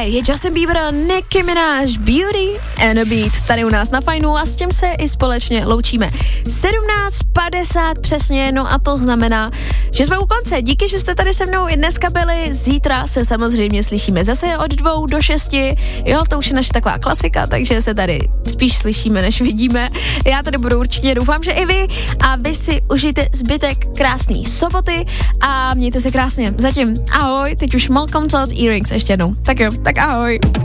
je Justin Bieber, Nicki Minaj, Beauty and a Beat tady u nás na Fajnu a s tím se i společně loučíme. 17:50 přesně, no a to znamená, že jsme u konce. Díky, že jste tady se mnou i dneska byli. Zítra se samozřejmě slyšíme zase od 2 do 6. Jo, to už je naše taková klasika, takže se tady spíš slyšíme, než vidíme. Já tady budu určitě, doufám, že i vy. A vy si užijte zbytek krásný soboty a mějte se krásně. Zatím ahoj, teď už Malcolm Todd Earrings ještě jednou. Tak jo, tak ahoj.